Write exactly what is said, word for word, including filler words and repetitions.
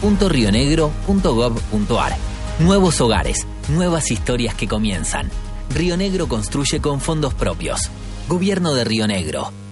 punto rionegro punto gov punto ar. Nuevos hogares, nuevas historias que comienzan. Río Negro construye con fondos propios. Gobierno de Río Negro.